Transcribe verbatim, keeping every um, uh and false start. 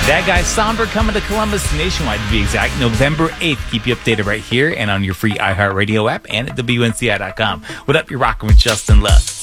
That guy Somber coming to Columbus nationwide to be exact, November eighth. Keep you updated right here and on your free iHeartRadio app and at W N C I dot com. What up? You're rocking with Justin Love.